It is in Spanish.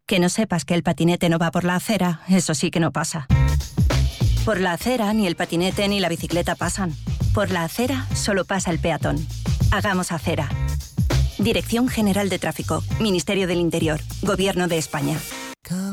Que no sepas que el patinete no va por la acera, eso sí que no pasa. Por la acera ni el patinete ni la bicicleta pasan. Por la acera solo pasa el peatón. Hagamos acera. Dirección General de Tráfico, Ministerio del Interior, Gobierno de España.